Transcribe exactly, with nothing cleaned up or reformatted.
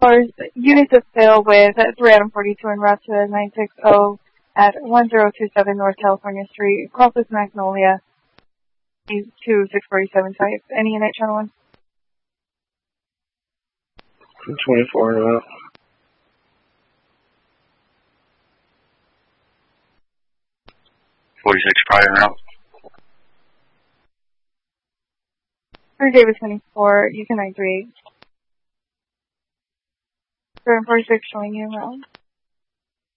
Or units of sale with three forty-two en route to nine sixty at one zero two seven North California Street, Crawford, Magnolia, two six forty-seven type. Any unit, channel one? twenty-four en route. forty-six prior en route. three Davis twenty-four, you can nine three eight. seven forty-six showing you around.